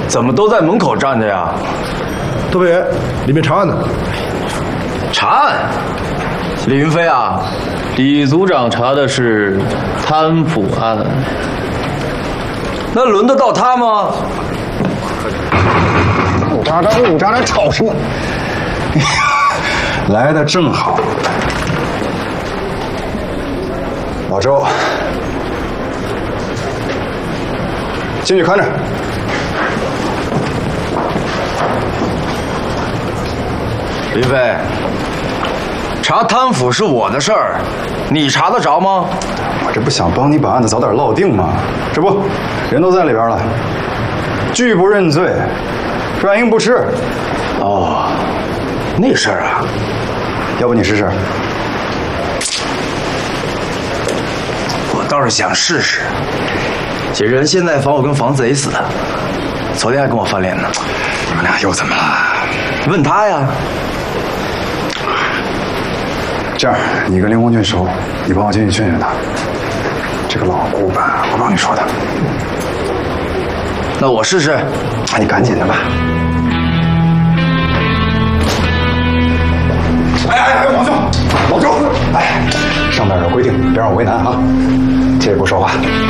怎么都在门口站着呀？ 特派员，里面查案呢。 查案？李云飞啊， 李组长查的是贪腐案。 那轮得到他吗？ 雾渣渣，吵什么？来的正好。老周，进去看着。 林飞，查贪腐是我的事儿，你查得着吗？ 我这不想帮你把案子早点落定吗？这不，人都在里边了，拒不认罪，软硬不吃。 哦，那事儿啊， 要不你试试？ 我倒是想试试。这人现在防我跟防贼似的，昨天还跟我翻脸呢。 你们俩又怎么了？ 问他呀。 这样，你跟林红俊熟，你帮我进去劝劝他。这个老古板，我帮你说的。 那我试试。 你赶紧的吧。哎，王兄，老周，哎，上面有规定，别让我为难啊。这也不说话。